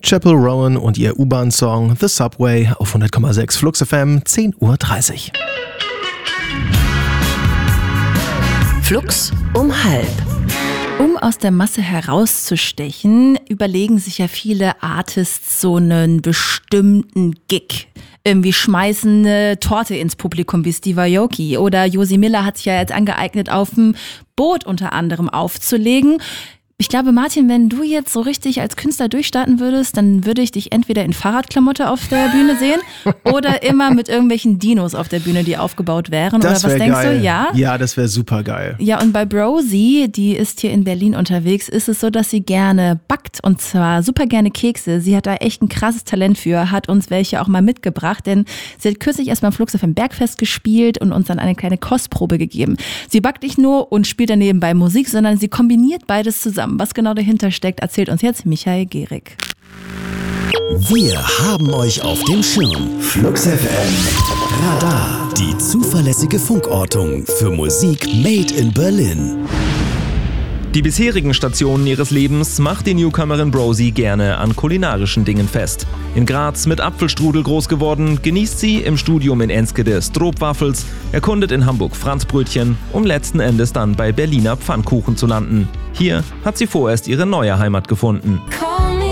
Chappell Rowan und ihr U-Bahn-Song The Subway auf 100,6 Flux FM, 10:30 Uhr. Flux um 12:30. Um aus der Masse herauszustechen, überlegen sich ja viele Artists so einen bestimmten Gig. Irgendwie schmeißen eine Torte ins Publikum wie Steve Aoki. Oder Josie Miller hat sich ja jetzt angeeignet, auf dem Boot unter anderem aufzulegen. Ich glaube, Martin, wenn du jetzt so richtig als Künstler durchstarten würdest, dann würde ich dich entweder in Fahrradklamotte auf der Bühne sehen oder immer mit irgendwelchen Dinos auf der Bühne, die aufgebaut wären. Das oder was denkst geil. du? Ja? Ja, das wäre super geil. Ja, und bei Brosie, die ist hier in Berlin unterwegs, ist es so, dass sie gerne backt und zwar super gerne Kekse. Sie hat da echt ein krasses Talent für, hat uns welche auch mal mitgebracht, denn sie hat kürzlich erst beim Flux auf dem Bergfest gespielt und uns dann eine kleine Kostprobe gegeben. Sie backt nicht nur und spielt daneben bei Musik, sondern sie kombiniert beides zusammen. Was genau dahinter steckt, erzählt uns jetzt Michael Gehrig. Wir haben euch auf dem Schirm. Flux FM Radar. Die zuverlässige Funkortung für Musik made in Berlin. Die bisherigen Stationen ihres Lebens macht die Newcomerin Brosie gerne an kulinarischen Dingen fest. In Graz mit Apfelstrudel groß geworden, genießt sie im Studium in Enskede Stroopwafels, erkundet in Hamburg Franzbrötchen, um letzten Endes dann bei Berliner Pfannkuchen zu landen. Hier hat sie vorerst ihre neue Heimat gefunden.